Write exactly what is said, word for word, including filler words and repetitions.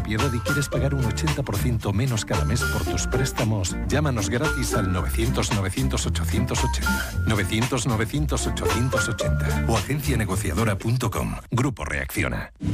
propiedad y quieres pagar un ochenta por ciento menos cada mes por tus préstamos, llámanos gratis al novecientos novecientos ochocientos ochenta. novecientos novecientos ochocientos ochenta o agencia negociadora punto com. Grupo Reacciona.